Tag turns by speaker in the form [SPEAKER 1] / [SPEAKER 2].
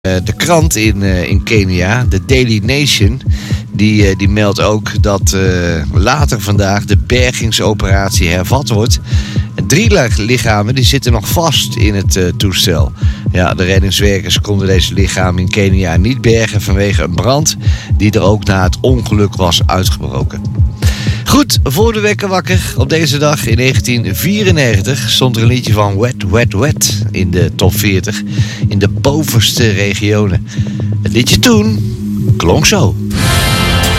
[SPEAKER 1] De krant in Kenia, de Daily Nation, die meldt ook dat later vandaag de bergingsoperatie hervat wordt. En 3 lichamen die zitten nog vast in het toestel. Ja, de reddingswerkers konden deze lichamen in Kenia niet bergen vanwege een brand die er ook na het ongeluk was uitgebroken. Goed, voor de wekker wakker. Op deze dag in 1994 stond er een liedje van Wet, Wet, Wet in de top 40 in de bovenste regionen. Het liedje toen klonk zo.